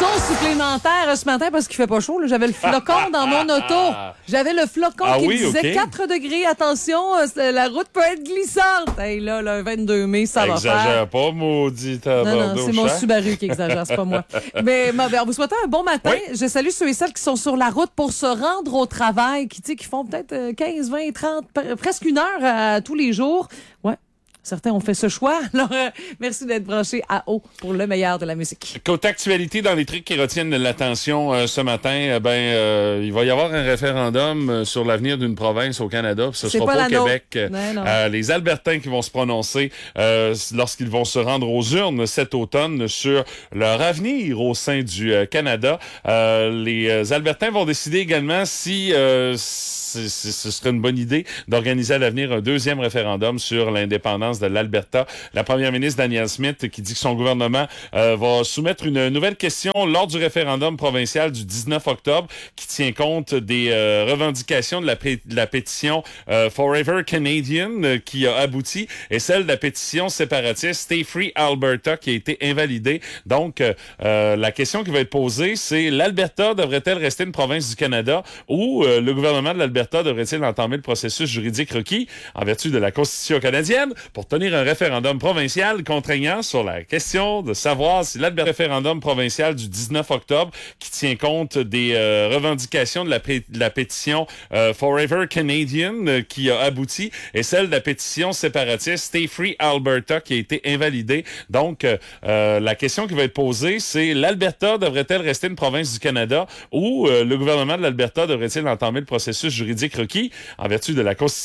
source supplémentaire ce matin parce qu'il fait pas chaud. Là. J'avais le flocon dans mon auto. J'avais le flocon qui me disait 4 degrés. Attention, la route peut être glissante. Hey, là, le 22 mai, ça va faire. Exagère pas, maudit. Non, c'est mon Subaru qui exagère, c'est pas moi. Mais on vous souhaite un bon matin. Oui. Je salue ceux et celles qui sont sur la route pour se rendre au travail, qui font peut-être 15, 20, 30, presque une heure tous les jours. Ouais. Certains ont fait ce choix. Alors, merci d'être branché à haut pour le meilleur de la musique. Côté actualité, dans les trucs qui retiennent l'attention ce matin, il va y avoir un référendum sur l'avenir d'une province au Canada. Puis ce sera pas au Québec. Les Albertains qui vont se prononcer lorsqu'ils vont se rendre aux urnes cet automne sur leur avenir au sein du Canada. Les Albertains vont décider également si ce serait une bonne idée d'organiser à l'avenir un deuxième référendum sur l'indépendance de l'Alberta. La première ministre Danielle Smith qui dit que son gouvernement va soumettre une nouvelle question lors du référendum provincial du 19 octobre qui tient compte des revendications de la pétition Forever Canadian qui a abouti et celle de la pétition séparatiste Stay Free Alberta qui a été invalidée. Donc, la question qui va être posée, c'est l'Alberta devrait-elle rester une province du Canada ou le gouvernement de l'Alberta devrait-il entamer le processus juridique requis en vertu de la Constitution canadienne pour tenir un référendum provincial contraignant sur la question de savoir si référendum provincial du 19 octobre qui tient compte des revendications de la pétition Forever Canadian qui a abouti et celle de la pétition séparatiste Stay Free Alberta qui a été invalidée. Donc, la question qui va être posée, c'est l'Alberta devrait-elle rester une province du Canada ou le gouvernement de l'Alberta devrait-il entamer le processus juridique requis en vertu de la Constitution